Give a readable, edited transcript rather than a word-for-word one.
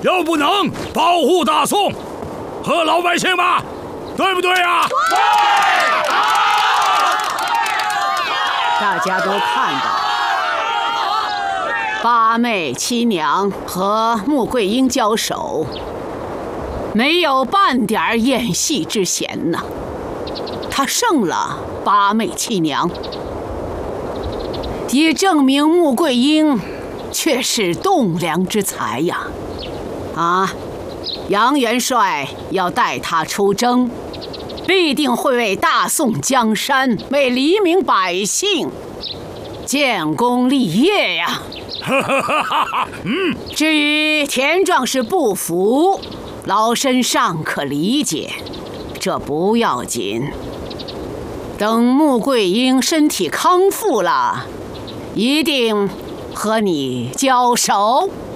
又不能保护大宋和老百姓吗？对不对呀？对！ 大家都看到，八妹七娘和穆桂英交手，没有半点演戏之嫌呐。他胜了八妹七娘，也证明穆桂英却是栋梁之才呀！杨元帅要带他出征，必定会为大宋江山、为黎民百姓建功立业呀！至于田壮士不服，老身尚可理解，这不要紧。等穆桂英身体康复了，一定和你交手。